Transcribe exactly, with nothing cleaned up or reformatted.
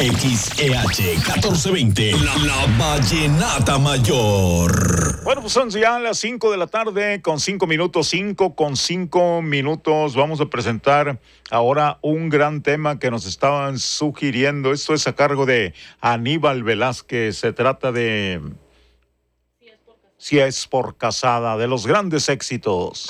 X E H catorce veinte, la, la Vallenata Mayor. Bueno, pues son ya las cinco de la tarde con cinco minutos, cinco con cinco minutos. Vamos a presentar ahora un gran tema que nos estaban sugiriendo. Esto es a cargo de Aníbal Velázquez. Se trata de Si es por casada, de los grandes éxitos.